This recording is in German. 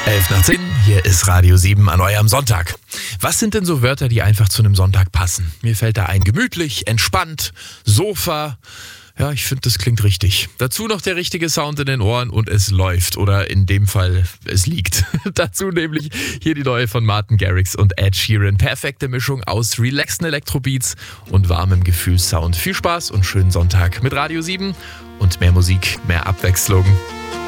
11 nach 10, hier ist Radio 7 an eurem Sonntag. Was sind denn so Wörter, die einfach zu einem Sonntag passen? Mir fällt da ein: gemütlich, entspannt, Sofa. Ja, ich finde, das klingt richtig. Dazu noch der richtige Sound in den Ohren und es läuft. Oder in dem Fall, es liegt. Dazu nämlich hier die neue von Martin Garrix und Ed Sheeran. Perfekte Mischung aus relaxten Elektrobeats und warmem Gefühlssound. Viel Spaß und schönen Sonntag mit Radio 7 und mehr Musik, mehr Abwechslung.